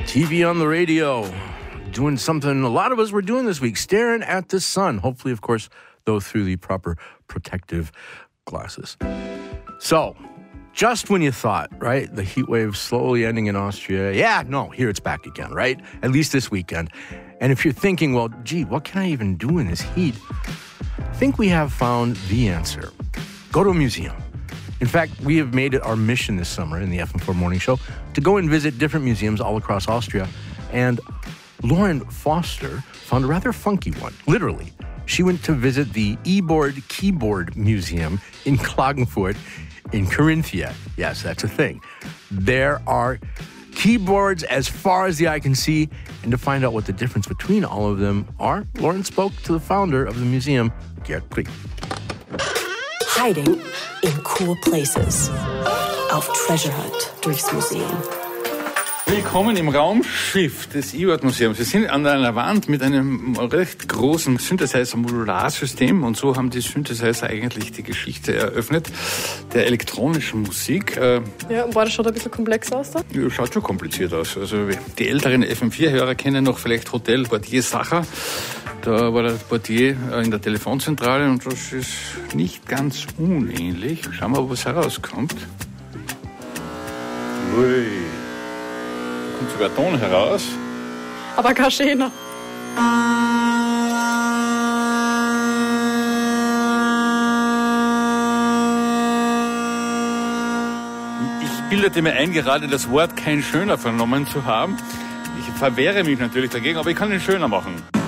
TV on the radio, doing something a lot of us were doing this week, staring at the sun. Hopefully, of course, though, through the proper protective glasses. So, just when you thought, right, the heat wave slowly ending in Austria, here it's back again, right? At least this weekend. And if you're thinking, well, gee, what can I even do in this heat? I think we have found the answer. Go to a museum. In fact, we have made it our mission this summer in the FM4 Morning Show to go and visit different museums all across Austria. And Lauren Foster found a rather funky one, literally. She went to visit the E-Board Keyboard Museum in Klagenfurt in Carinthia. Yes, that's a thing. There are keyboards as far as the eye can see, and to find out what the difference between all of them are, Lauren spoke to the founder of the museum, Gerd Krieg. Hiding in cool places. Auf Treasure Hunt durchs Museum. Willkommen im Raumschiff des E-Board-Museums. Wir sind an einer Wand mit einem recht großen Synthesizer-Modularsystem und so haben die Synthesizer eigentlich die Geschichte eröffnet der elektronischen Musik. Ja, und das schaut ein bisschen komplex aus da? Ja, schaut schon kompliziert aus. Also die älteren FM4-Hörer kennen noch vielleicht Hotel Portier Sacher. Da war der Portier in der Telefonzentrale und das ist nicht ganz unähnlich. Schauen wir, was herauskommt. Ui. Kommt sogar Ton heraus. Aber kein schöner. Ich bildete mir ein, gerade das Wort kein schöner vernommen zu haben. Ich verwehre mich natürlich dagegen, aber ich kann ihn schöner machen.